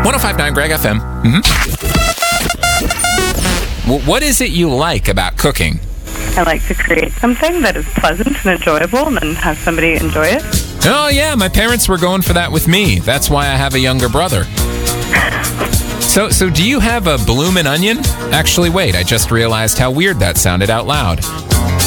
105.9 Greg FM. What is it you like about cooking? I like to create something that is pleasant and enjoyable and then have somebody enjoy it. Oh, yeah, my parents were going for that with me. That's why I have a younger brother. So do you have a bloomin' onion? Actually, wait, I just realized how weird that sounded out loud.